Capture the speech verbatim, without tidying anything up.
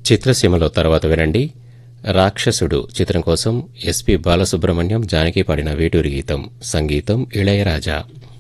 చిత్రసీమలో తర్వాత వినండి రాక్షసుడు చిత్రం కోసం ఎస్పి బాలసుబ్రహ్మణ్యం జానకి పాడిన వేటూరి గీతం సంగీతం ఇళయరాజా.